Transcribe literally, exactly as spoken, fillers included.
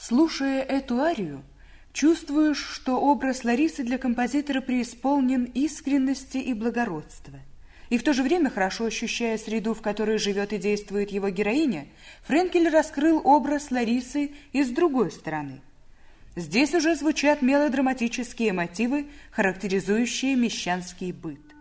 Слушая эту арию, чувствуешь, что образ Ларисы для композитора преисполнен искренности и благородства. И в то же время, хорошо ощущая среду, в которой живет и действует его героиня, Френкель раскрыл образ Ларисы и с другой стороны. Здесь уже звучат мелодраматические мотивы, характеризующие мещанский быт.